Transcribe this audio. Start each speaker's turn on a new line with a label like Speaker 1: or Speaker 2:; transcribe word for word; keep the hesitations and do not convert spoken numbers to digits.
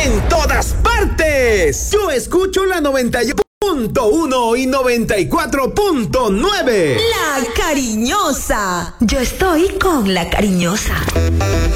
Speaker 1: en todas partes. Yo escucho la noventa y uno punto uno y noventa y cuatro punto nueve.
Speaker 2: La Cariñosa. Yo estoy con La Cariñosa.